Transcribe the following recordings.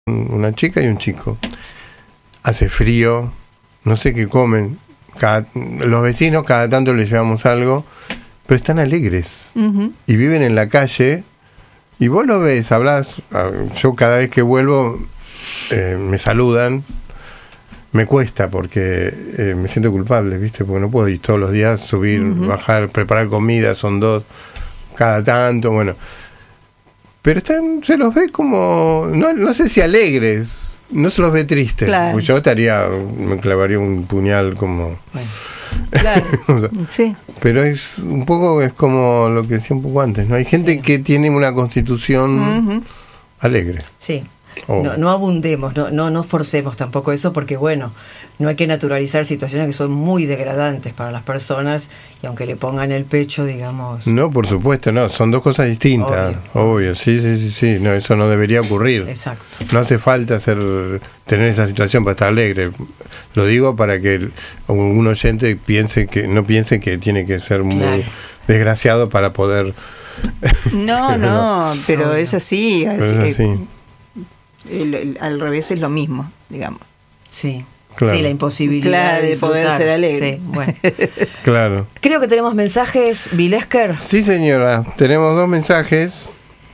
una chica y un chico. Hace frío, no sé qué comen. Los vecinos cada tanto les llevamos algo, pero están alegres. Uh-huh. Y viven en la calle. Y vos lo ves, hablás. Yo cada vez que vuelvo me saludan. Me cuesta porque me siento culpable, ¿viste? Porque no puedo ir todos los días, subir, uh-huh, bajar, preparar comida, son 2 cada tanto, bueno. Pero se los ve como, no sé si alegres, no se los ve tristes. Claro. Pues yo me clavaría un puñal como... Bueno, claro, o sea, sí. Pero es un poco, es como lo que decía un poco antes, ¿no? Hay gente, sí, que tiene una constitución, uh-huh, alegre. Sí. No abundemos, no forcemos tampoco eso, porque bueno, no hay que naturalizar situaciones que son muy degradantes para las personas, y aunque le pongan el pecho, digamos... No, por supuesto, no, son 2 cosas distintas, obvio, sí, no, eso no debería ocurrir. Exacto. No hace falta tener esa situación para estar alegre. Lo digo para que un oyente no piense que tiene que ser muy, claro, desgraciado para poder... No, pero es así. Es así. Al revés es lo mismo, digamos. Sí, claro. Sí, la imposibilidad de poder ser alegre. Sí, bueno. Claro. Creo que tenemos mensajes, Vilesker. Sí, señora, tenemos 2 mensajes.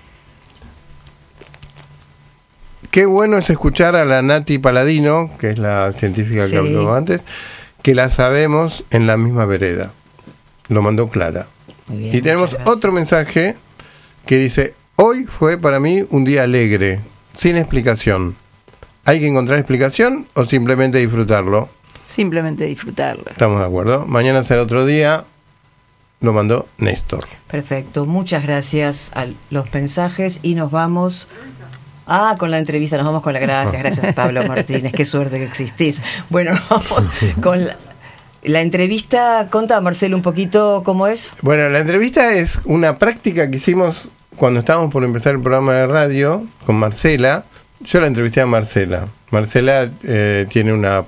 Qué bueno es escuchar a la Nati Paladino, que es la científica, sí, que habló antes, que la sabemos en la misma vereda. Lo mandó Clara. Muy bien, y tenemos otro mensaje que dice: hoy fue para mí un día alegre, sin explicación. ¿Hay que encontrar explicación o simplemente disfrutarlo? Simplemente disfrutarlo. Estamos de acuerdo. Mañana será otro día. Lo mandó Néstor. Perfecto. Muchas gracias a los mensajes y nos vamos... con la entrevista. Nos vamos con la... Gracias Pablo Martínez. Qué suerte que existís. Bueno, vamos con la entrevista. Contá, Marcelo, un poquito cómo es. Bueno, la entrevista es una práctica que hicimos cuando estábamos por empezar el programa de radio con Marcela. Yo la entrevisté a Marcela. Marcela tenía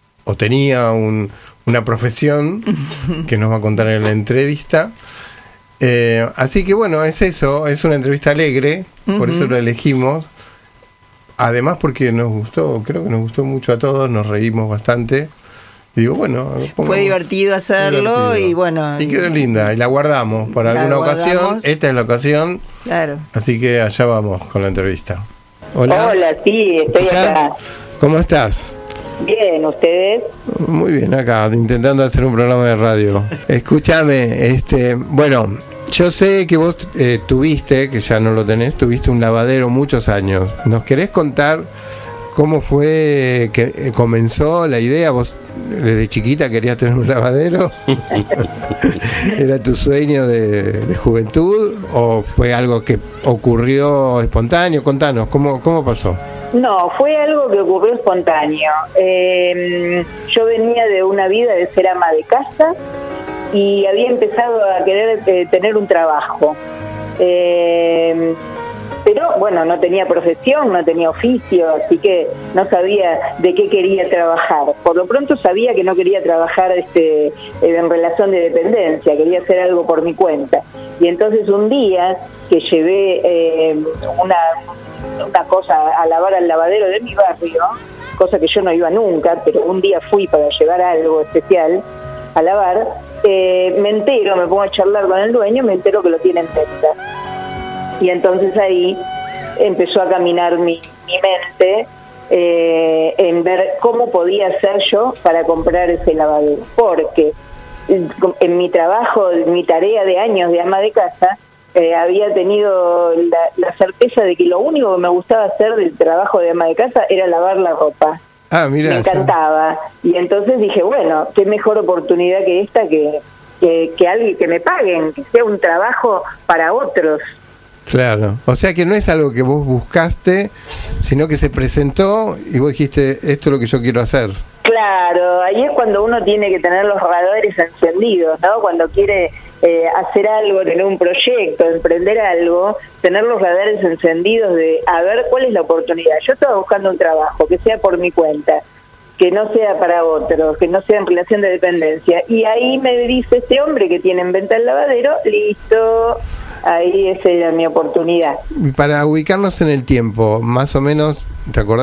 una profesión que nos va a contar en la entrevista. Así que bueno, es eso, es una entrevista alegre, por eso lo elegimos. Además porque nos gustó, creo que nos gustó mucho a todos, nos reímos bastante. Y digo, bueno, fue divertido hacerlo, y bueno. Y quedó linda, y la guardamos para alguna ocasión. Esta es la ocasión. Claro. Así que allá vamos con la entrevista. Hola, sí, estoy acá. ¿Cómo estás? Bien, ¿ustedes? Muy bien, acá, intentando hacer un programa de radio. Escúchame, bueno, yo sé que vos tuviste, que ya no lo tenés, tuviste un lavadero muchos años. ¿Nos querés contar cómo fue que comenzó la idea? ¿Vos desde chiquita querías tener un lavadero? ¿Era tu sueño de juventud o fue algo que ocurrió espontáneo? Contanos, ¿cómo pasó? No, fue algo que ocurrió espontáneo. Yo venía de una vida de ser ama de casa y había empezado a querer tener un trabajo. Pero bueno, no tenía profesión, no tenía oficio, así que no sabía de qué quería trabajar. Por lo pronto sabía que no quería trabajar en relación de dependencia, quería hacer algo por mi cuenta. Y entonces un día que llevé una cosa a lavar al lavadero de mi barrio, cosa que yo no iba nunca, pero un día fui para llevar algo especial a lavar, me pongo a charlar con el dueño, me entero que lo tiene en venta. Y entonces ahí empezó a caminar mi mente en ver cómo podía hacer yo para comprar ese lavadero. Porque en mi trabajo, en mi tarea de años de ama de casa, había tenido la certeza de que lo único que me gustaba hacer del trabajo de ama de casa era lavar la ropa. Mira, me encantaba. Y entonces dije, bueno, qué mejor oportunidad que esta que alguien que me paguen, que sea un trabajo para otros. Claro, o sea que no es algo que vos buscaste, sino que se presentó y vos dijiste, esto es lo que yo quiero hacer. Claro, ahí es cuando uno tiene que tener los radares encendidos, ¿no? Cuando quiere hacer algo, tener un proyecto, emprender algo, tener los radares encendidos de a ver cuál es la oportunidad. Yo estaba buscando un trabajo que sea por mi cuenta, que no sea para otros, que no sea en relación de dependencia. Y ahí me dice este hombre que tiene en venta el lavadero, listo, ahí esa era mi oportunidad. Para ubicarnos en el tiempo, más o menos, ¿Te acordás?